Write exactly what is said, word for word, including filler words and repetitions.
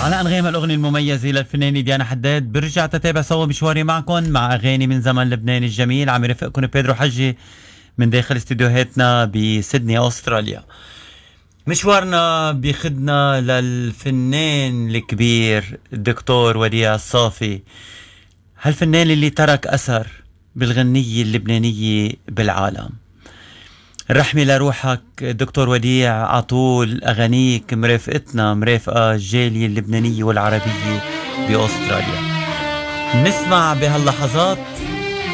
على أنغام الأغنية المميزة للفنانة ديانا حداد. برجع تتابع سوا مشواري معكم مع أغاني من زمن لبنان الجميل. عم يرافقكم بيدرو حجي من داخل استديوهاتنا بسيدني أستراليا. مشوارنا بيخدنا للفنان الكبير الدكتور وديع الصافي، هالفنان اللي ترك أثر بالغنية اللبنانية بالعالم. الرحمة لروحك دكتور وديع، عطول أغانيك مرافقتنا مرافقة الجالية اللبنانية والعربية بأستراليا. نسمع بهاللحظات